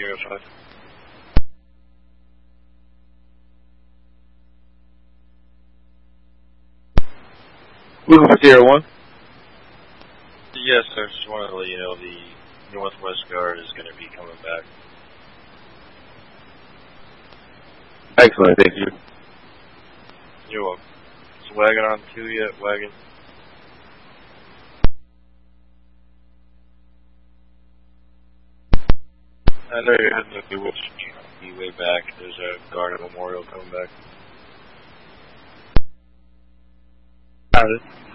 Sierra 5. Looking for Sierra 1? Yes, sir. Just wanted to let you know the Northwest Guard is going to be coming back. Excellent, thank you. You're welcome. Is Wagon on 2 yet, Wagon? I know you're heading to which be way back. There's a Guard at Memorial coming back. Got it.